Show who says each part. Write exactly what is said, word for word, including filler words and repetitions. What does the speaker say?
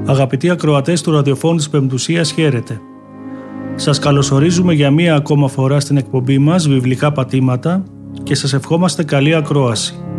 Speaker 1: Αγαπητοί ακροατές του ραδιοφώνου της Πεμπτουσίας, χαίρετε. Σας καλωσορίζουμε για μία ακόμα φορά στην εκπομπή μας Βιβλικά Πατήματα και σας ευχόμαστε καλή ακρόαση.